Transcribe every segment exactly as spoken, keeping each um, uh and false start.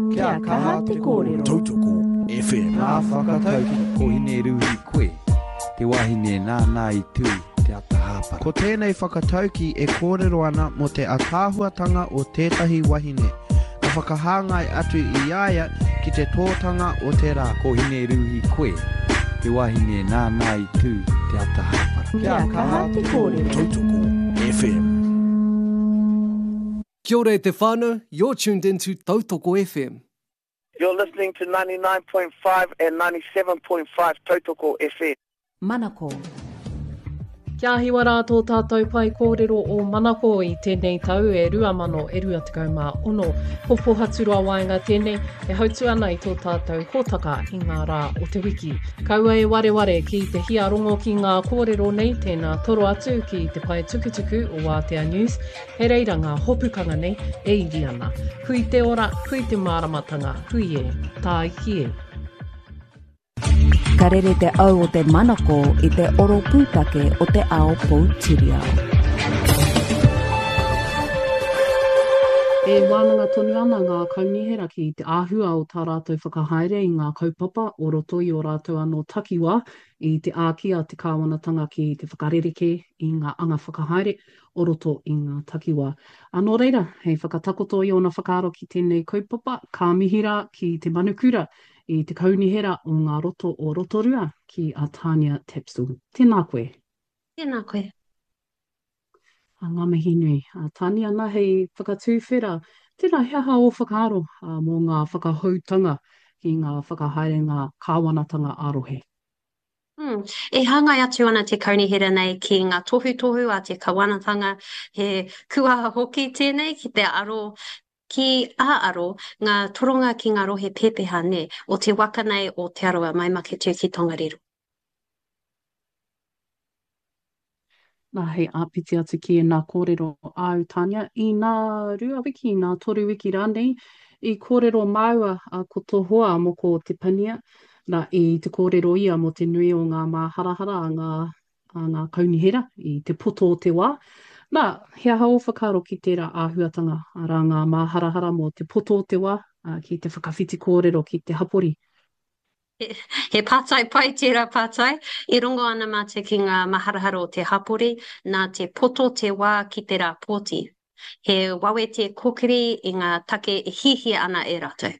Kia kaha te kōrero. Tautoko F M. Nā whakatau ki kohine ruhi koe. Te wahine nā nā i tū te atahāpara. Ko tēnei whakatauki e kōrero ana mo te atāhuatanga o tētahi wahine. Ka whakahāngai atu I aia ki te tōtanga o te rā. Kohine ruhi koe. Te wahine nā nā i tū te atahāpara. Kia kaha te kōrero. Tautoko F M. Kia ora e te whānau, you're tuned into Tautoko F M. You're listening to ninety-nine point five and ninety-seven point five Tautoko F M. Manako. Kia hiwa rātō tātou pai kōrero o Manako I tēnei tau e rua mano e rua tekau mā ono. Popo haturua waenga tēnei e hautu ana I tō tātou hōtaka I ngā rā o te wiki. Kaua e ware ware ki te hia rongo ki ngā kōrero nei tēnā toro atu ki te pai tukutuku o Wātea News. He reira ngā hopukanga nei e iri ana. Hui te ora, hui te māramatanga, hui e, tā iki e. Ka rere te au o te Manako I te oro pūtake o te ao Poutirau. E wānanga tonu ana ngā kaunihera ki te āhua o tā rātou whakahaere I ngā kaupapa o roto I o rātou anō takiwa I te ākia te kāwanatanga ki te whakarereke I ngā anga whakahaere o roto I ngā takiwa. Anō reira, hei whakatakoto I ona whakaaro ki tēnei kaupapa, ka mihira ki te manukura I te kaunihera o ngā roto o Rotorua ki a Tania Tapsell. Tēnā koe. Tēnā koe. A ngā mihi nui. A Tania nā hei whakatūwhera. Tēnā heaha o whakaaro a, mō ngā whakahautanga ki ngā whakahaere ngā kāwanatanga arohe. Hmm. E hangai atu ana te kaunihera nei ki ngā tohu tohu a te kawanatanga. He kua hoki tēnei ki te aro Ki āaro, ngā toronga ki ngā rohe pepeha ne, o te waka nei o te aroa mai make tū ki Tongariro. Nā hei āpiti atu ki e nā kōrero au Tania, I nā rua wiki, nā toru wiki rānei, I kōrero maua a ko tohoa mo ko te pania, nā I te kōrero ia mo te nui o ngā māharahara a ngā, a ngā kaunihera, I te poto o te wā. Nā, hea hao whakaro ki tērā āhuatanga a rā ngā māharahara mo te poto o te wā, uh, ki te whakawhiti kōrero ki te hapori. He, he pātai pai tērā pātai, I rongo ana mā te ki ngā maharahara o te hapori, nā te poto te wā ki te rā pōti. He wawe te kokiri I ngā take e hihi ana e rātou.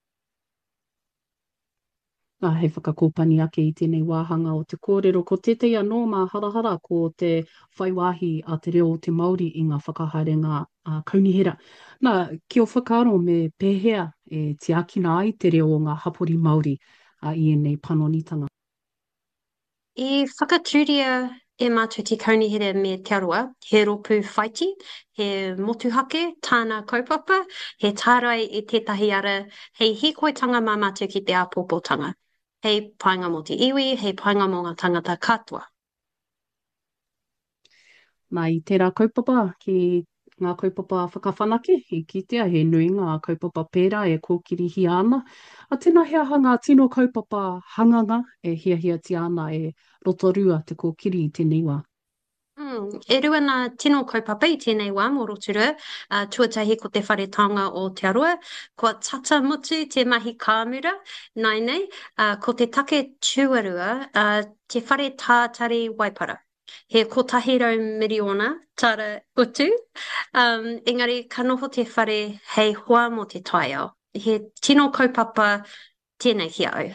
Nā, hei whakakōpani ake I tēnei wāhanga o te kōrero ko tētei anō mā harahara ko te whaiwāhi a te reo o te Māori I ngā whakahaere ngā uh, kaunihera. Nā, ki o whakaaro me pēhea e te akina ai te reo o ngā hapori Māori uh, I enei panonitanga. I whakatūria e mātou te kaunihera me te aroa, he ropu whaiti, he motuhake, tāna kaupapa, he tārai I tētahi ara, hei hikoitanga mā mātou ki te āpopotanga. Hei painga mo te iwi, hei painga mo ngā tangata katoa. Nā, I tērā kaupapa, ki ngā kaupapa whakawhanake, I kitea he nui ngā kaupapa pērā e kōkiri hi ana. A tēnā hea ngā tino kaupapa hanganga e hia hia ti ana e Rotorua te kōkiri I tēnei wā. Mm, e rua nā tino kaupapa I tēnei wā mō Rotorua, uh, tuatahi ko te wharetanga o te aroa, kua tata mutu te mahi kāmura, nai nei, uh, ko te take tuarua, uh, te whare tātari waipara. He kotahirau miriona tara utu, um, engari ka noho te whare hei hoa mo te taiao. He tino kaupapa tēnei hi au.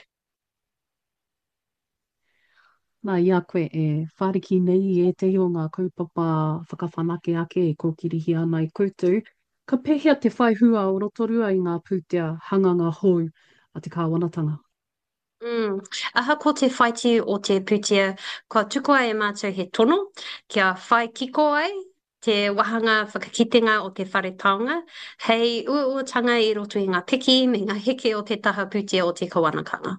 Nā, ia koe e whariki nei e te o ngā kaupapa whakawhanake ake e kōkiri hi ana I koutou. Ka pēhea te whaihua o Rotorua I ngā pūtea hanganga hou a te kāwanatanga. Mm. Aha ko te whaiti o te pūtea, kua tukoa e mātou he tono, kia whai kiko ai, te wahanga whakakitenga o te wharetaonga, hei uautanga I roto I ngā piki me ngā heke o te taha pūtea o te kawanakanga.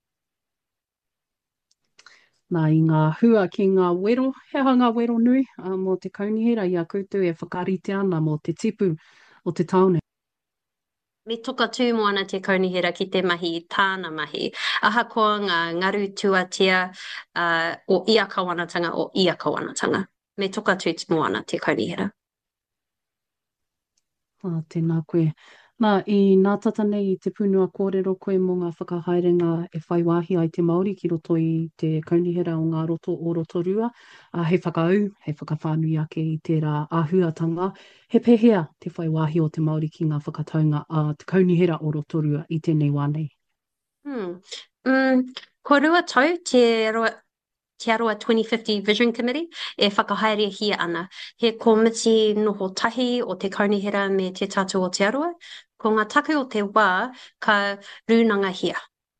Nā, I ngā hua ki ngā wero, heha ngā wero nui, uh, mō te kaunihera I a koutou e whakarite ana mō te tipu o te taone. Me toka tū moana te kaunihera ki te mahi I tāna mahi. Aha koa ngā ngaru tuatia uh, o ia kawanatanga o ia kawanatanga. Me toka tū moana te kaunihera. Ah, tēnā koe. Nā, i nā tata nei i te punua kōrero koe mō ngā whakahaerenga e whai wāhi ai te Māori ki roto i te kaunihera o ngā roto o Rotorua. Uh, he whakaau, he whakawhānui ake i tērā āhuatanga. He pehea te whai wāhi o te Māori ki ngā whakataunga a uh, te kaunihera o Rotorua i tēnei wānei. Hmm. Mm, ko rua tau te roa Te Aroa twenty fifty Vision Committee e whakahaere hia ana. He komiti noho tahi o te kaunihera me te tatu o te Aroa. Ko ngā taku o te wā ka rūnanga hia.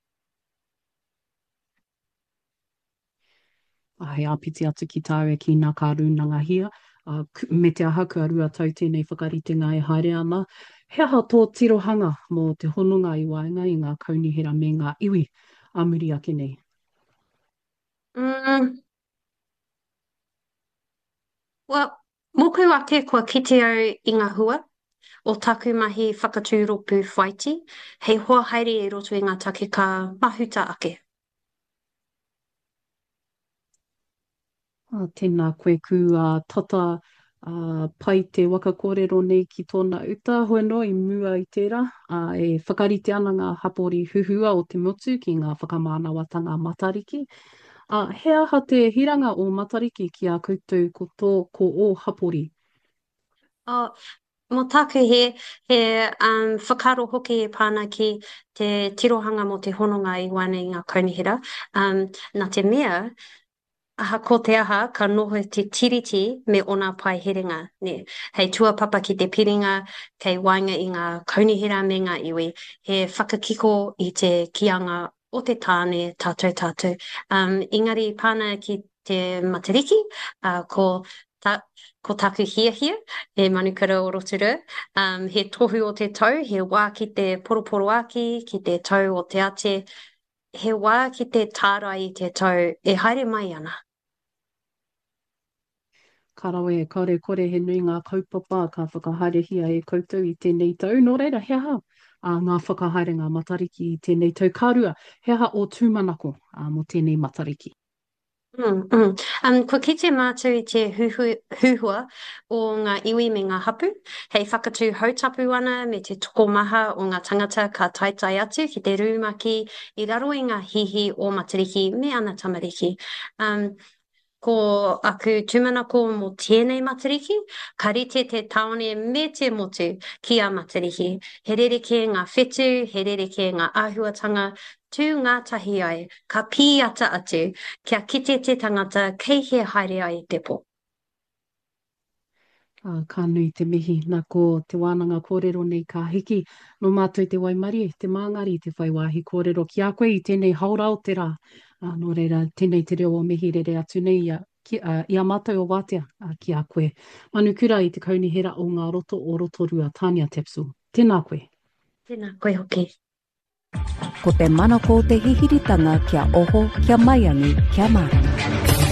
A he āpiti atu ki tāue ki nā kā rūnanga hia. Uh, me te aha kua rua tau tēnei whakaritenga e haere ana. He aha tō tirohanga mō te hononga i waenga i ngā kaunihera me ngā iwi a muri ake nei. Mm. Well, moku ake kua kite au i ngā hua o taku mahi whakatūropu whaiti, hei hoa haere e roto i ngā take ka mahuta ake. Uh, tēnā koe ku uh, tata uh, pai te waka kōrero nei ki tōna uta, hoi no i mua i tērā, uh, e whakarite ana ngā hapori huhua o te motu ki ngā whakamānawatanga matariki. Uh, he aha te hiranga o matariki ki a koutou ko tō ko o hapori? Oh, mō taku he, he um, whakaro hoki e pāna ki te tirohanga mo te hononga i wane i ngā kaunihera. Um, nā te mea, aha ko te aha ka noho te tiriti me ona pai herenga. Ne, hei tuapapa ki te piringa, kei wainga i ngā kaunihera me ngā iwi, he whakakiko i te kianga o te tāne tātou tātou. Um, ingari pāna ki te matariki, uh, ko, ta, ko taku hia hia, e manukara o Rotorua. Um, he tohu o te tau, he wā ki te poroporo aki, ki te tau o te ate, he wā ki te tāra i te tau, e haere mai ana. Karawe, kore kore he nui ngā kaupapa ka whakahaere hia e koutou i tēnei tau. Nō reira, he aha a ngā whakahaere ngā matariki i tēnei tau. Kārua, he aha o tūmanako a mo tēnei matariki. Mm, mm. Um, ko kite mātou i te huhu, huhua o ngā iwi me ngā hapu, hei whakatū hautapu ana me te tokomaha o ngā tangata ka taitai atu ki te rūmaki i raro i ngā hihi o matariki me ana tamariki. Um, ko aku tūmanako mo tēnei matariki, ka rite te taone me te motu ki a matariki. He rereke ngā whetu, he rereke ngā āhuatanga, tū ngā tahi ai, ka pī ata atu, kia kite te tangata kei he haere ai te po. Uh, ka nui te mihi, nā ko te wānanga kōrero nei ka hiki, no mātou te waimari, te māngari, te whaiwāhi kōrero ki a koe i tēnei haura o te rā. Uh, nō reira, tēnei te reo o mihi rere atu nei ia, ki, uh, ia mātou o wātea uh, ki a koe. Manukura i te kaunihera o ngā roto o Rotorua, Tania Tepsu. Tēnā koe. Tēnā koe hoki. Ko te manako o te hihiritanga kia oho, kia maiangi, kia mārama.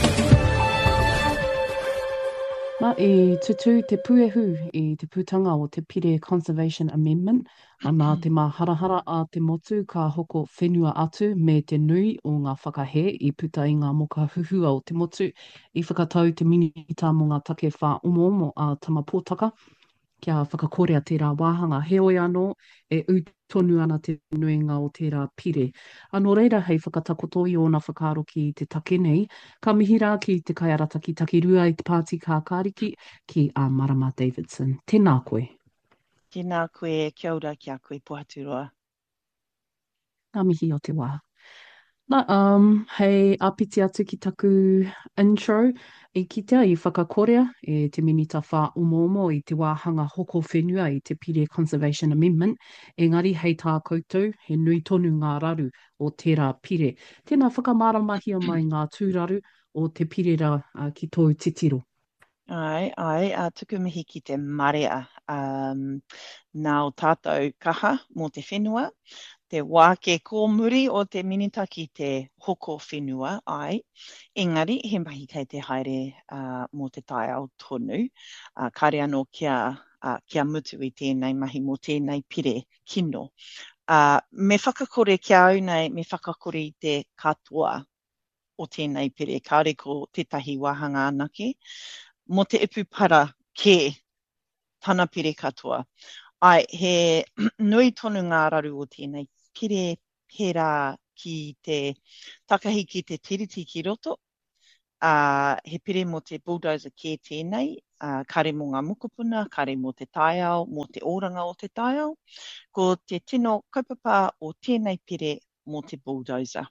Nā, i tutu te puehu i te pūtanga o te Pire Conservation Amendment, anā te mā harahara a te motu ka hoko whenua atu me te nui o ngā whakahe i puta i ngā moka huhua o te motu i whakatau te minita mo ngā take whā umo umo a tamapōtaka. Kia whakakorea tērā wāhanga heoi anō e utonu ana te nuinga o tērā pire. Anō reira hei whakatakoto i ona whakaro ki te take nei, ka mihira ki te kaiarata ki takirua i te pāti kā kāriki ki a Marama Davidson. Tēnā koe. Tēnā koe, kia ora ki a koe Pohaturoa. Ngā mihi o te wā. Nā, um, hei apiti atu ki taku intro, i kitea i whakakorea e te minita whā umo umo i te wāhanga hoko whenua i te Pire Conservation Amendment, engari hei tā koutou he nui tonu ngā raru o tērā pire. Tēnā whakamaramahia mai ngā tūraru o te pirera uh, ki tōu titiro. Ai, ai, uh, tuku mihi ki te marea. Um, nā o tātou kaha mō te whenua, te wāke kōmuri o te minita ki te hoko whenua, ai. Engari, he mahi kei te haere uh, mō te tai ao tonu. Uh, kare anō kia, uh, kia mutu i tēnei mahi mō tēnei pire kino. Uh, me whakakore kia au nei, me whakakore i te katoa o tēnei pire, kaore ko tētahi wāhanga anake. Mo te epupara ke tana pire katoa. Ai, he nui tonu ngā raru o tēnei pire pera ki te takahi ki te tiriti ki roto. Uh, he pire mo te bulldozer kē tēnei, uh, kare mo ngā mukupuna, kare mo te taiao, mo te oranga o te taiao, ko te tino kaupapa o tēnei pire mo te bulldozer.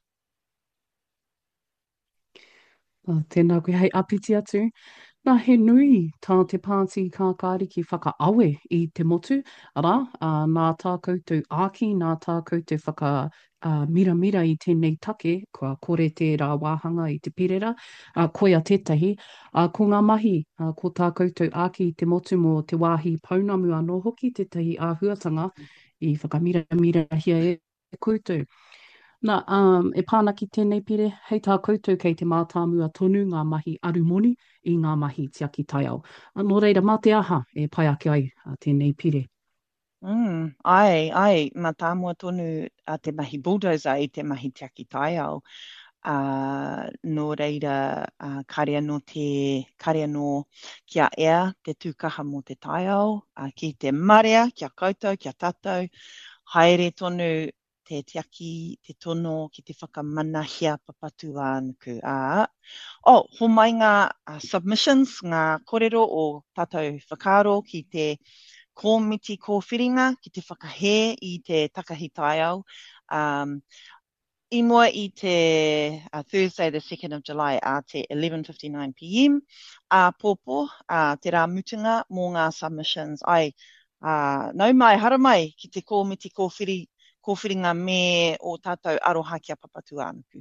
Uh, tēnā koe hei apiti atu. Nā he nui tā te pāti kākāri ki whakaawe i te motu. Ara, uh, nā tā koutou āki, nā tā koutou whaka uh, mira mira i tēnei take, kua kore tērā wāhanga i te pirera, uh, koia tētahi. Uh, ko ngā mahi, uh, ko tā koutou āki i te motu mo te wāhi paunamu anō hoki, tētahi āhuatanga i whakamira mira hia e koutou. Nā, um, e pāna ki tēnei pire, hei tā koutou kei te mātāmua tonu ngā mahi arumoni i ngā mahi tiaki taiao. Nō reira, mā te aha e pai ake ai a tēnei pire. Mm, ai, ai, mā tāmua tonu a te mahi bulldozer i te mahi tiaki taiao. Uh, nō reira, uh, kare anō te, kare anō kia ea te tūkaha mo te taiao, uh, ki te marea, kia koutou, kia tātou, haere tonu te tiaki, te tono, ki te whakamanahia papatu ānuku. Uh, oh, ho mai ngā uh, submissions, ngā kōrero o tātou whakaro ki te kōmiti kōwhiringa, ki te whakahē i te takahi taiao. Um, I mua i te uh, Thursday the second of July a te eleven fifty-nine p m a pōpō a te rā mutunga mō ngā submissions. Ai, uh, nau mai, hara mai ki te kōmiti kōwhiri, kōwhiringa me o tātou aroha kia papatu ānuku.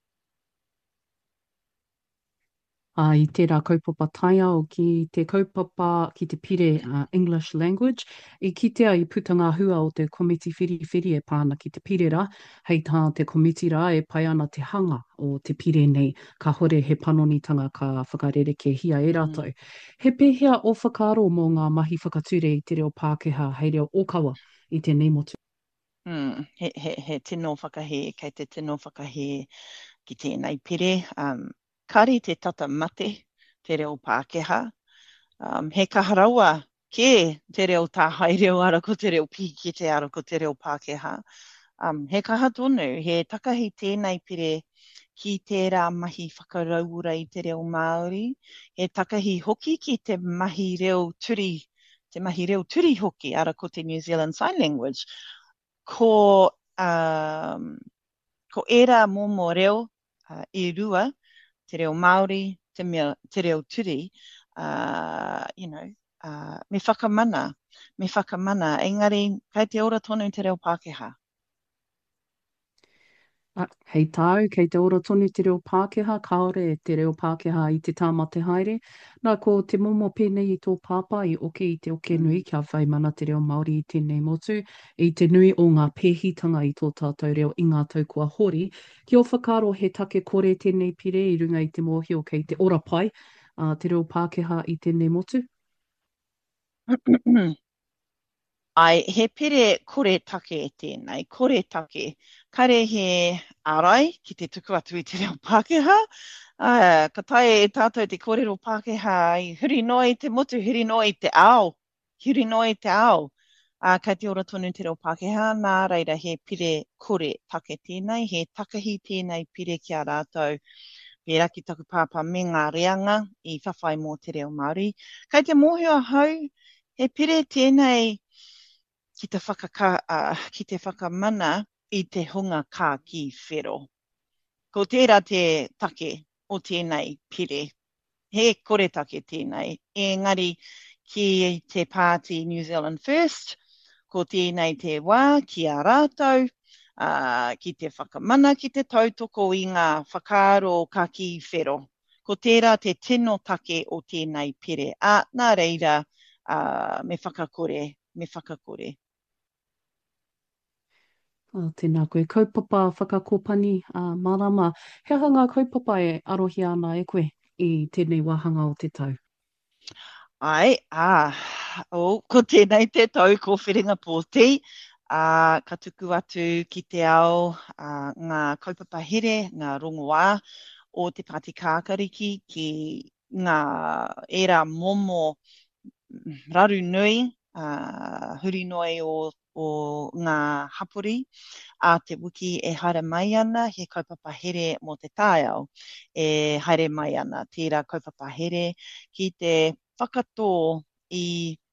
Uh, I tērā kaupapa taiao ki te kaupapa ki te pire uh, English language, i kitea i putanga hua o te komiti whiri whiri e pāna ki te pirera, hei tā te komiti rā e pai ana te hanga o te pire nei, ka hore he panonitanga ka whakarereke hia e rātou. Mm. He pēhea o whakaro mō ngā mahi whakature i te reo Pākehā, hei reo Okawa i te nei motu. Mm, he, he, he tino whakahe, kei te tino whakahe ki tēnei pire. Um, kari te tata mate, te reo Pākehā. Um, he kaharaua ke te reo tāhai reo ara ko te reo pi ki te ara ko te reo Pākehā. Um, he kaha tonu, he takahi tēnei pire ki tērā mahi whakaraura i te reo Māori. He takahi hoki ki te mahi reo turi, te mahi reo turi hoki ara ko te New Zealand Sign Language. Ko, um, ko era momo reo uh, i rua, te reo Māori, te, mea, te reo turi, uh, you know, uh, me whakamana, me whakamana, engari, kai te ora tonu te reo Pākehā. Ah, hei tāu, kei te ora tonu te reo Pākehā, kaore te reo Pākehā i te tāmate haere. Nā ko te momo pēnei i tō pāpā i oke i te oke nui, kia whai mana te reo Māori i tēnei motu, i te nui o ngā pēhitanga i tō tātou reo i ngā tau kua hori. Ki o whakaro he take kore tēnei pire i runga i te mōhio kei te ora pai, uh, te reo Pākehā i tēnei motu. Ai, he pere kore take e tēnei, kore take. Kare he arai ki te tuku atu i te reo Pākehā. Uh, ka tae e tātou te kōrero Pākehā i huri noi te motu, huri noi te ao. Huri noi te ao. Uh, kai te ora tonu te reo Pākehā, nā reira he pire kore take tēnei, he takahi tēnei pire ki a rātou. Pērā ki taku pāpā me ngā reanga i whawhai mō te reo Māori. Kai te mōhio hau, he pire tēnei ki te, whakaka, uh, ki te whakamana i te hunga kā ki whero. Ko tērā te take o tēnei pire. He kore take tēnei. Engari ki te pāti New Zealand First, ko tēnei te wā ki a rātou, uh, ki te whakamana ki te tautoko i ngā whakaro kā ki whero. Ko tērā te tino take o tēnei pire. A, nā reira, uh, me whakakore, me whakakore. Uh, tēnā koe, kaupapa whakakopani uh, marama. He aha ngā kaupapa e arohi ana e koe i tēnei wāhanga o te tau? Ai, ah, oh, ko tēnei te tau ko whiringa pōti, uh, ka tuku atu ki te ao uh, ngā kaupapa here, ngā rongoā o te Pāti Kākariki ki ngā era momo raru nui uh, huri noi o, o ngā hapuri, a te wiki e haere mai ana, he kaupapa here mō te tāiao, e haere mai ana, tērā kaupapa here ki te whakatō i